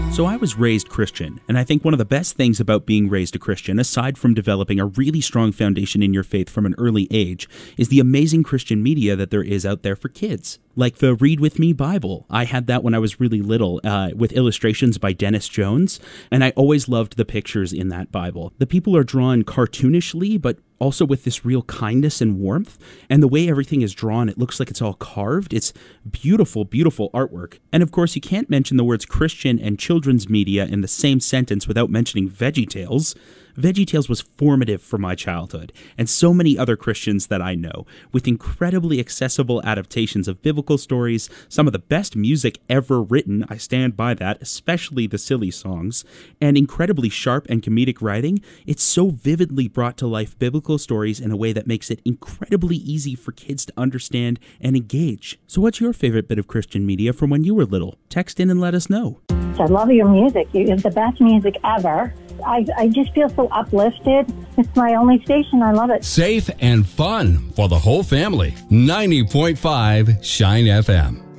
So I was raised Christian, and I think one of the best things about being raised a Christian, aside from developing a really strong foundation in your faith from an early age, is the amazing Christian media that there is out there for kids. Like the Read With Me Bible. I had that when I was really little, with illustrations by Dennis Jones, and I always loved the pictures in that Bible. The people are drawn cartoonishly, but also with this real kindness and warmth. And the way everything is drawn, it looks like it's all carved. It's beautiful, beautiful artwork. And of course, you can't mention the words Christian and children's media in the same sentence without mentioning VeggieTales. VeggieTales was formative for my childhood, and so many other Christians that I know, with incredibly accessible adaptations of biblical stories, some of the best music ever written, I stand by that, especially the silly songs, and incredibly sharp and comedic writing. It's so vividly brought to life biblical stories in a way that makes it incredibly easy for kids to understand and engage. So what's your favorite bit of Christian media from when you were little? Text in and let us know. I love your music. You have the best music ever. I just feel so uplifted. It's my only station. I love it. Safe and fun for the whole family. 90.5 Shine FM.